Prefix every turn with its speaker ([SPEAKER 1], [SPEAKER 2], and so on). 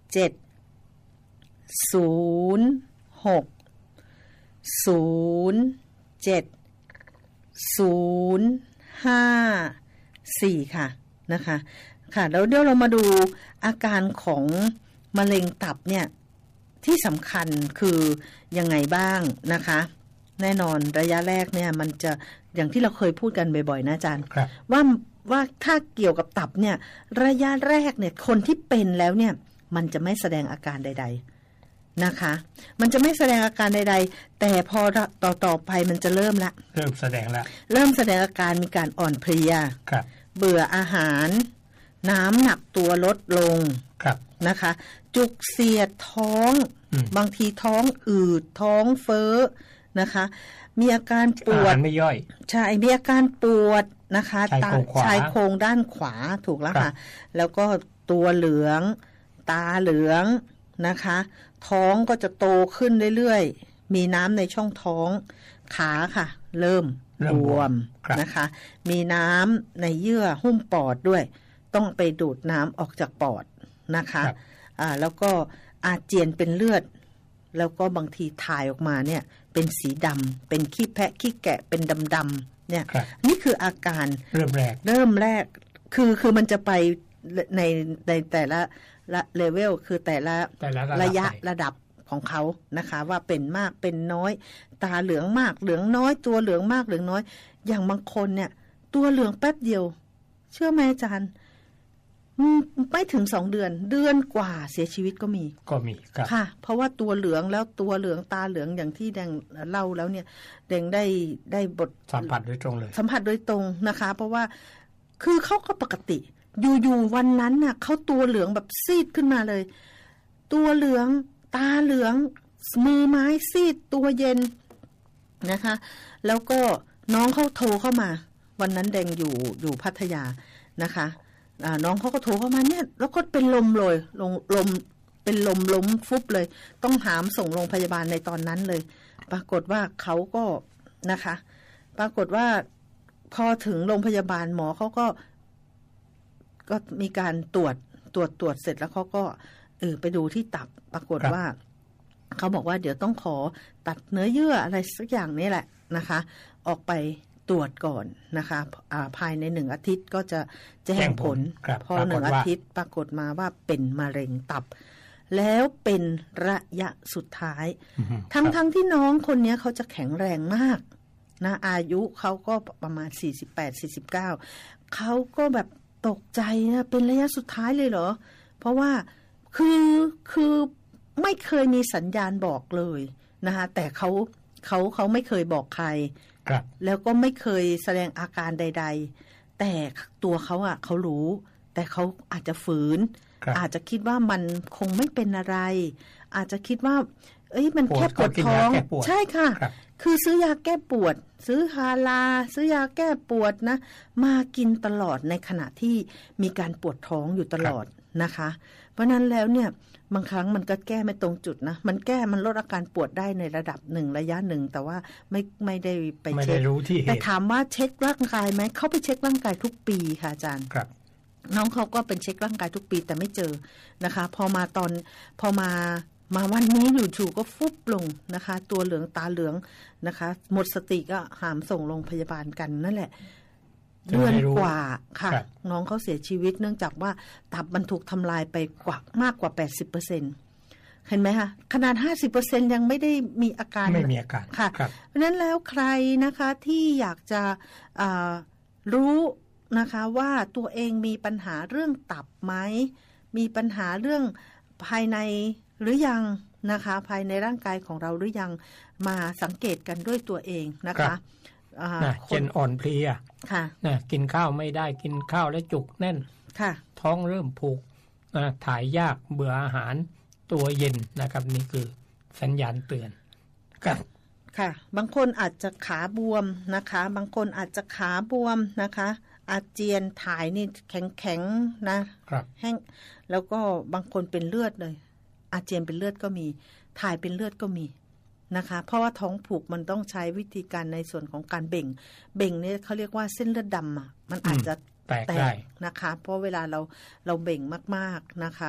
[SPEAKER 1] ค่ะนะคะค่ะแล้วเดี๋ยวเรามาดูอาการของมะเร็งตับเนี่ยที่สำคัญคือยังไงบ้างนะคะแน่นอนระยะแรกเนี่ยมันจะอย่างที่เราเคยพูดกันบ่อยๆนะอาจารย์ว่าถ้าเกี่ยวกับตับเนี่ยระยะแรกเนี่ยคนที่เป็นแล้วเนี่ยมันจะไม่แสดงอาการใดๆนะคะมันจะไม่แสดงอาการใดๆแต่พอต่อไปมันจะเริ่มแสดงอาการมีการอ่อนเพลียเบื่ออาหารน้ำหนักตัวลดลงนะคะจุกเสียดท้องบางทีท้องอืดท้องเฟ้อนะคะมีอาการปวด
[SPEAKER 2] ไม่ย่อย
[SPEAKER 1] ใช่มีอาการปวดนะคะชายโครงด้านขวาถูกแล้วค่ะแล้วก็ตัวเหลืองตาเหลืองนะคะท้องก็จะโตขึ้นเรื่อยๆมีน้ำในช่องท้องขาค่ะเริ่มบวมนะคะมีน้ำในเยื่อหุ้มปอดด้วยต้องไปดูดน้ำออกจากปอดนะคะแล้วก็อาเจียนเป็นเลือดแล้วก็บางทีถ่ายออกมาเนี่ยเป็นสีดำเป็นขี้แพะขี้แกะเป็นดำๆเนี่ยนี่คืออาการเริ่มแรกคือมันจะไปในแต่ละเลเวลคือแต่ละระยะระดับของเขานะคะว่าเป็นมากเป็นน้อยตาเหลืองมากเหลืองน้อยตัวเหลืองมากเหลืองน้อยอย่างบางคนเนี่ยตัวเหลืองแป๊บเดียวเชื่อไหมอาจารย์ไม่ถึง2 เดือนกว่าเสียชีวิตก็มี
[SPEAKER 2] ครับ
[SPEAKER 1] ค่ะเพราะว่าตัวเหลืองแล้วตัวเหลืองตาเหลืองอย่างที่แดงเล่าแล้วเนี่ยแดงได้บท
[SPEAKER 2] สัมผัสโดยตรงเลย
[SPEAKER 1] สัมผัสโดยตรงนะคะเพราะว่าคือเขาก็ปกติอยู่วันนั้นน่ะเขาตัวเหลืองแบบซีดขึ้นมาเลยตัวเหลืองตาเหลืองมือไม้ซีดตัวเย็นนะคะแล้วก็น้องเขาโทรเข้ามาวันนั้นแดงอยู่พัทยานะคะน้องเขาก็โทรเข้ามาเนี่ยแล้วก็เป็นลมเลยลมเป็นลมล้มฟุบเลยต้องหามส่งโรงพยาบาลในตอนนั้นเลยปรากฏว่าเขาก็นะคะปรากฏว่าพอถึงโรงพยาบาลหมอเขาก็มีการตรวจเสร็จแล้วเขาก็ไปดูที่ตับปรากฏว่าเขาบอกว่าเดี๋ยวต้องขอตัดเนื้อเยื่ออะไรสักอย่างนี่แหละนะคะออกไปตรวจก่อนนะคะภายใน1 อาทิตย์ก็จะแจ้งผลพอ1 อาทิตย์ปรากฏมาว่าเป็นมะเร็งตับแล้วเป็นระยะสุดท้ายทั้งที่น้องคนนี้เขาจะแข็งแรงมากนะอายุเขาก็ประมาณ48-49เขาก็แบบตกใจนะเป็นระยะสุดท้ายเลยเหรอเพราะว่าคือไม่เคยมีสัญญาณบอกเลยนะคะแต่เขาไม่เคยบอกใครแล้วก็ไม่เคยแสดงอาการใดๆแต่ตัวเขาเขารู้แต่เขาอาจจะฝืนอาจจะคิดว่ามันคงไม่เป็นอะไรอาจจะคิดว่ามันแค่ปวดท้องใช่ค่ะคือซื้อยาแก้ปวดซื้อฮาลาซื้อยาแก้ปวดนะมากินตลอดในขณะที่มีการปวดท้องอยู่ตลอดนะคะเพราะนั้นแล้วเนี่ยบางครั้งมันก็แก้ไม่ตรงจุดนะมันลดอาการปวดได้ในระดับ1ระยะ1แต่ว่าไม่ได้ไปเช็คแต่ถามว่าเช็คร่างกายไหมเขาไปเช็คร่างกายทุกปีค่ะอาจารย์น้องเขาก็เป็นเช็คร่างกายทุกปีแต่ไม่เจอนะคะพอมาวันนี้อยู่ๆก็ฟุบลงนะคะตัวเหลืองตาเหลืองนะคะหมดสติก็หามส่งโรงพยาบาลกันนั่นแหละเดือนกว่าค่ะน้องเขาเสียชีวิตเนื่องจากว่าตับมันถูกทำลายไปมากกว่า 80% เห็นไหมคะขนาด 50% ยังไม่ได้มีอาการค่ะเพราะนั้นแล้วใครนะคะที่อยากจะรู้นะคะว่าตัวเองมีปัญหาเรื่องตับไหมมีปัญหาเรื่องภายในหรือยังนะคะภายในร่างกายของเราหรือยังมาสังเกตกันด้วยตัวเองนะคะ
[SPEAKER 2] เช่นอ่อนเพลียกินข้าวไม่ได้กินข้าวแล้วจุกแน่นท้องเริ่มผูกถ่ายยากเบื่ออาหารตัวเย็นนะครับนี่คือสัญญาณเตือน
[SPEAKER 1] ค่ะบางคนอาจจะขาบวมนะคะบางคนอาจจะขาบวมนะคะอาเจียนถ่ายนี่แข็งๆนะแห้งแล้วก็บางคนเป็นเลือดเลยอาเจียนเป็นเลือดก็มีถ่ายเป็นเลือดก็มีนะคะเพราะว่าท้องผูกมันต้องใช้วิธีการในส่วนของการเบ่งเนี่ยเขาเรียกว่าเส้นเลือดดำมันอาจจะแตกนะคะเพราะเวลาเราเบ่งมากๆนะคะ